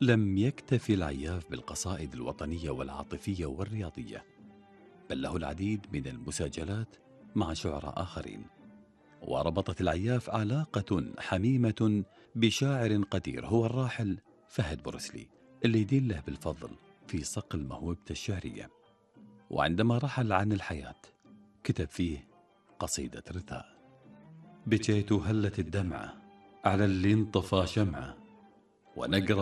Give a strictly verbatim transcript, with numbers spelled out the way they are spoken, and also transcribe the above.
لم يكتفي العياف بالقصائد الوطنية والعاطفية والرياضية، بل له العديد من المساجلات مع شعراء آخرين. وربطت العياف علاقة حميمة بشاعر قدير هو الراحل فهد بورسلي، اللي يدين له بالفضل في صقل موهبته الشعرية. وعندما رحل عن الحياة كتب فيه قصيدة رثاء: بكيت هلت الدمعة على اللي انطفى شمعة، ونقرة